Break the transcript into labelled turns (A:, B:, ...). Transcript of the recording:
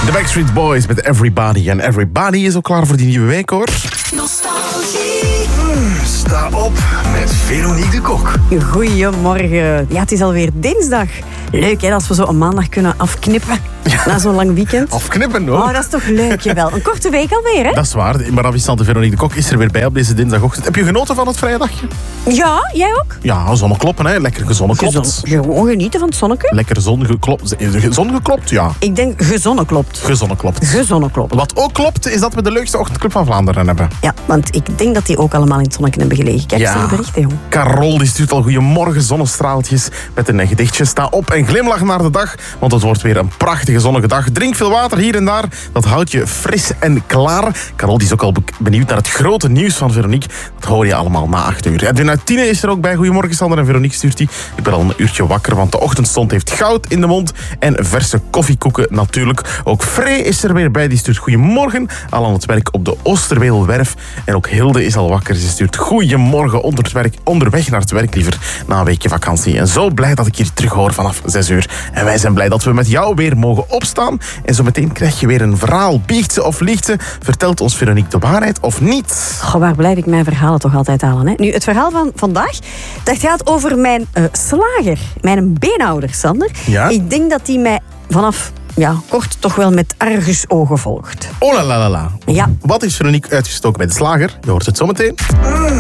A: The Backstreet Boys met Everybody. En Everybody is ook klaar voor die nieuwe week, hoor.
B: Nostalgie. Sta op met Veronique de Kok.
C: Goedemorgen. Ja, het is alweer dinsdag. Leuk, hè, als we zo een maandag kunnen afknippen. Na zo'n lang weekend.
A: Afknippen, hoor.
C: Oh, dat is toch leuk, jawel. Een korte week alweer, hè?
A: Dat is waar. Maar afwisselend Veronique de Kok is er weer bij op deze dinsdagochtend. Heb je genoten van het vrije dagje?
C: Ja, jij ook?
A: Ja, zonnenkloppen, hè. Lekker gezonneklopt.
C: Gewoon genieten van het zonneke.
A: Lekker zongeklopt. Zongeklopt, ja.
C: Ik denk gezonneklopt.
A: Gezonneklopt.
C: Gezonneklopt.
A: Wat ook klopt, is dat we de leukste ochtendclub van Vlaanderen hebben.
C: Ja, want ik denk dat die ook allemaal in het zonnetje hebben gelegen. Kijk,
A: Ja.
C: de berichten, jong.
A: Carol die stuurt al goeiemorgen zonnestraaltjes met een gedichtje. Sta op en glimlach naar de dag, want het wordt weer een prachtige zonnige dag. Drink veel water hier en daar, dat houdt je fris en klaar. Carol die is ook al benieuwd naar het grote nieuws van Veronique. Dat hoor je allemaal na 8 uur. Edwin uit Tiene is er ook bij. Goedemorgen Sander en Veronique stuurt die. Ik ben al een uurtje wakker, want de ochtendstond heeft goud in de mond en verse koffiekoeken natuurlijk. Ook Frey is er weer bij, die stuurt goedemorgen. Al aan het werk op de Oosterweelwerf. En ook Hilde is al wakker. Ze stuurt goedemorgen onderweg naar het werk liever na een weekje vakantie. En zo blij dat ik je terug hoor vanaf 6 uur. En wij zijn blij dat we met jou weer mogen opstaan. En zo meteen krijg je weer een verhaal. Biegt ze of liegt ze? Vertelt ons Veronique de waarheid of niet?
C: Goh, waar blijf ik mijn verhalen toch altijd halen, hè? Nu, het verhaal van vandaag, dat gaat over mijn slager. Mijn beenhouder, Sander.
A: Ja?
C: Ik denk dat hij mij vanaf kort toch wel met argusogen volgt.
A: Oh la la la la.
C: Ja.
A: Wat is Veronique uitgestoken bij de slager? Je hoort het zo meteen.